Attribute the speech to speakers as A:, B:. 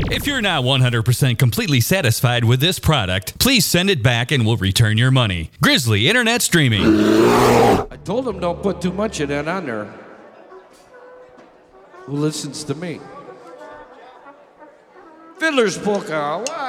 A: If you're not 100% completely satisfied with this product, please send it back and we'll return your money. Grizzly Internet Streaming.
B: I told him don't put too much of that on there. Who listens to me? Fiddler's Polka. Wow.